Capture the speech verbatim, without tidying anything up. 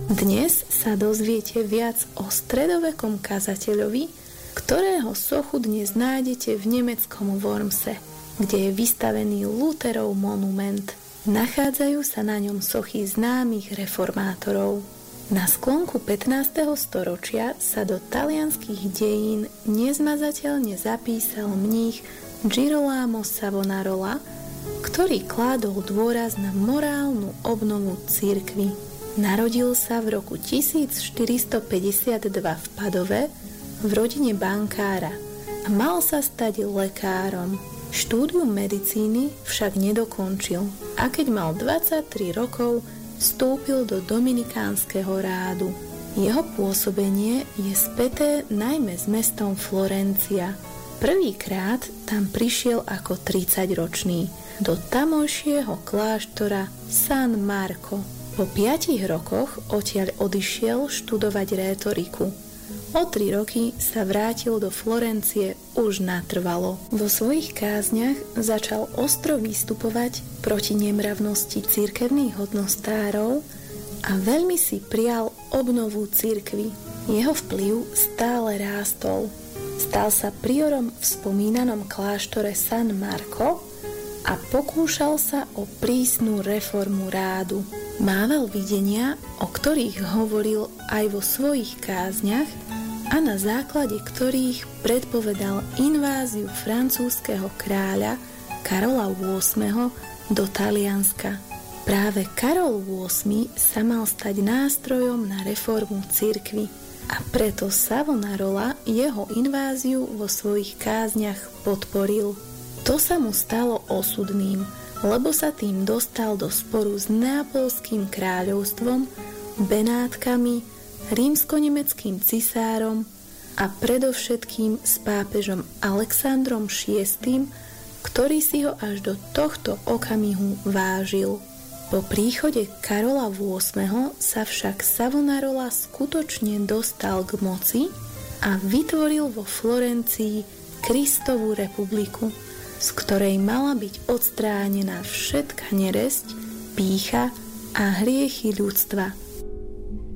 Dnes sa dozviete viac o stredovekom kazateľovi, ktorého sochu dnes nájdete v nemeckom Wormse, kde je vystavený Lutherov monument. Nachádzajú sa na ňom sochy známych reformátorov. Na sklonku pätnásteho storočia sa do talianskych dejín nezmazateľne zapísal mních Girolamo Savonarola, ktorý kládol dôraz na morálnu obnovu cirkvi. Narodil sa v roku tisícštyristopäťdesiatdva v Padove v rodine bankára a mal sa stať lekárom. Štúdium medicíny však nedokončil a keď mal dvadsaťtri rokov, vstúpil do dominikánskeho rádu. Jeho pôsobenie je späté najmä s mestom Florencia. Prvýkrát tam prišiel ako tridsaťročný do tamojšieho kláštora San Marco. Po piatich rokoch odtiaľ odišiel študovať rétoriku. O tri roky sa vrátil do Florencie už natrvalo. Vo svojich kázniach začal ostro vystupovať proti nemravnosti cirkevných hodnostárov a veľmi si prial obnovu cirkvi. Jeho vplyv stále rástol. Stal sa priorom v spomínanom kláštore San Marco a pokúšal sa o prísnu reformu rádu. Mával videnia, o ktorých hovoril aj vo svojich kázniach a na základe ktorých predpovedal inváziu francúzskeho kráľa Karola ôsmeho do Talianska. Práve Karol ôsmy sa mal stať nástrojom na reformu cirkvi a preto Savonarola jeho inváziu vo svojich kázniach podporil. To sa mu stalo osudným, lebo sa tým dostal do sporu s Neapolským kráľovstvom, Benátkami, rímsko-nemeckým cisárom a predovšetkým s pápežom Alexandrom šiestym, ktorý si ho až do tohto okamihu vážil. Po príchode Karola ôsmeho sa však Savonarola skutočne dostal k moci a vytvoril vo Florencii Kristovú republiku, z ktorej mala byť odstránená všetka neresť, pýcha a hriechy ľudstva.